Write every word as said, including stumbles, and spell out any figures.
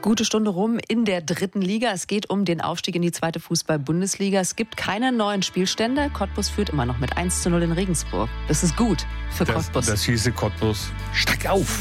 Gute Stunde rum in der dritten Liga. Es geht um den Aufstieg in die zweite Fußball-Bundesliga. Es gibt keine neuen Spielstände. Cottbus führt immer noch mit eins zu null in Regensburg. Das ist gut für das, Cottbus. Das hieße Cottbus, steig auf!